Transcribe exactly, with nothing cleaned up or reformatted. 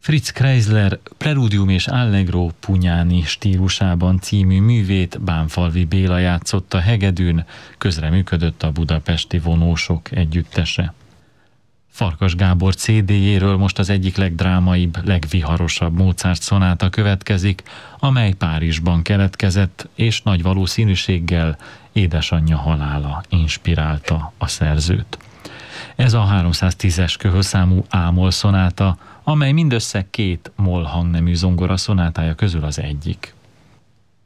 Fritz Kreisler Preludium és Allegro Pugnani stílusában című művét Bánfalvi Béla játszotta hegedűn, közreműködött a Budapesti Vonósok együttese. Farkas Gábor cé dé-jéről most az egyik legdrámaibb, legviharosabb Mozart szonáta következik, amely Párizsban keletkezett, és nagy valószínűséggel édesanyja halála inspirálta a szerzőt. Ez a háromszáztízes köhöszámú A-moll szonáta, amely mindössze két moll hangnemű zongora szonátája közül az egyik.